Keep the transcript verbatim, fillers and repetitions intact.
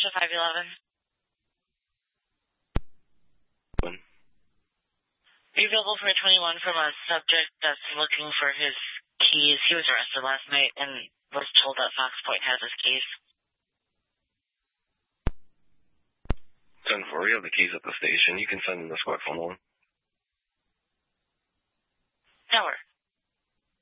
to five eleven. Are you available for a twenty-one from a subject that's looking for his keys? He was arrested last night and was told that Fox Point has his keys. ten four, you have the keys at the station. You can send them the squad phone one. That works.